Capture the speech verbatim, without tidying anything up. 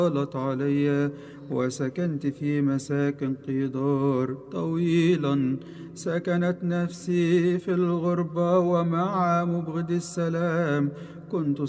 طالت علي وسكنت في مساكن قدار طويلا. سكنت نفسي في الغربة ومع مبغض السلام كنت